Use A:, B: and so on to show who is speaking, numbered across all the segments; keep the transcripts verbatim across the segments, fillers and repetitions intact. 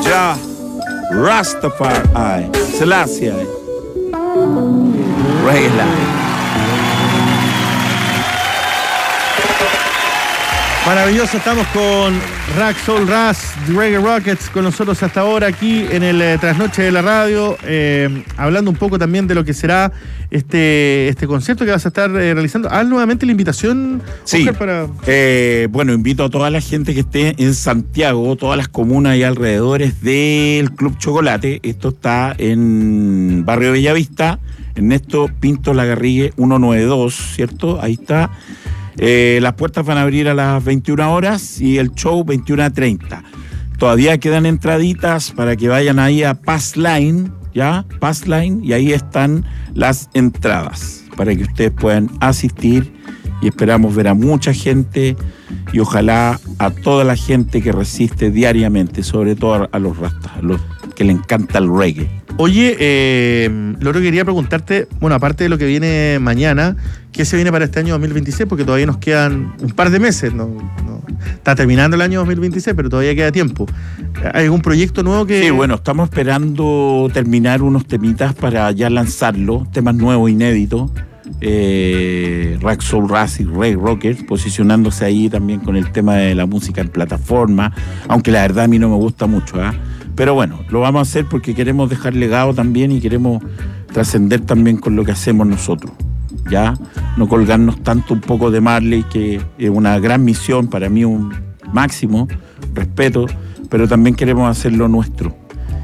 A: Jah Rastafari, Selassie, Reggae Live.
B: Maravilloso, estamos con Rack Soul Ras, Reggae Rockets, con nosotros hasta ahora aquí en el eh, Trasnoche de la Radio, eh, hablando un poco también de lo que será este, este concierto que vas a estar eh, realizando. Haz nuevamente la invitación,
A: Sí,
B: Oscar, para...
A: eh, bueno, invito a toda la gente que esté en Santiago, todas las comunas y alrededores del Club Chocolate. Esto está en Barrio Bellavista, Ernesto Pinto Lagarrigue ciento noventa y dos, ¿cierto? Ahí está. Eh, las puertas van a abrir a las veintiuna horas y el show veintiuna treinta. Todavía quedan entraditas para que vayan ahí a Passline, ¿ya? Passline, y ahí están las entradas para que ustedes puedan asistir, y esperamos ver a mucha gente y ojalá a toda la gente que resiste diariamente, sobre todo a los rastas, a los que le encanta el reggae.
B: Oye, eh, lo que quería preguntarte, bueno, aparte de lo que viene mañana, ¿qué se viene para este año dos mil veintiséis? Porque todavía nos quedan un par de meses, ¿no? no está terminando el año dos mil veintiséis, pero todavía queda tiempo. ¿Hay algún proyecto nuevo que...?
A: Sí, bueno, estamos esperando terminar unos temitas para ya lanzarlo, temas nuevos, inéditos. Eh, Rack Soul Ras y Reggae Rockets, posicionándose ahí también con el tema de la música en plataforma, aunque la verdad a mí no me gusta mucho, ¿eh? Pero bueno, lo vamos a hacer porque queremos dejar legado también y queremos trascender también con lo que hacemos nosotros, ¿ya? No colgarnos tanto un poco de Marley, que es una gran misión, para mí un máximo respeto, pero también queremos hacer lo nuestro.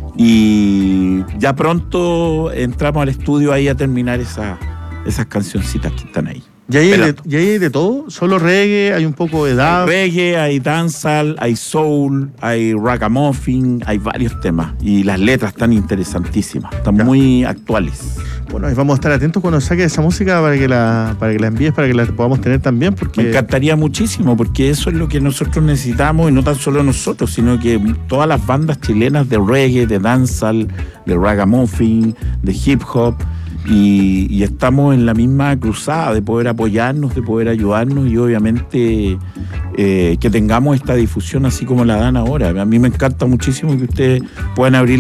A: Y ya pronto entramos al estudio ahí a terminar esa, esas cancioncitas que están ahí.
B: ¿Y ahí, hay de, ¿Y ahí hay de todo? ¿Solo reggae? ¿Hay un poco de dub?
A: Hay reggae, hay dancehall, hay soul, hay ragamuffin, hay varios temas. Y las letras están interesantísimas, están ya. muy actuales.
B: Bueno, y vamos a estar atentos cuando saques esa música para que la, para que la envíes, para que la podamos tener también, porque...
A: Me encantaría muchísimo, porque eso es lo que nosotros necesitamos, y no tan solo nosotros, sino que todas las bandas chilenas de reggae, de dancehall, de ragamuffin, de hip hop. Y, y estamos en la misma cruzada de poder apoyarnos, de poder ayudarnos, y obviamente eh, que tengamos esta difusión así como la dan ahora. A mí me encanta muchísimo que ustedes puedan abrir